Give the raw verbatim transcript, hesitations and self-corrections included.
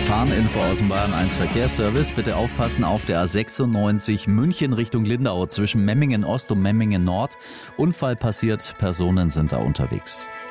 Fahrinfo aus dem Bayern eins Verkehrsservice. Bitte aufpassen auf der A sechsundneunzig München Richtung Lindau zwischen Memmingen Ost und Memmingen Nord. Unfall passiert, Personen sind da unterwegs.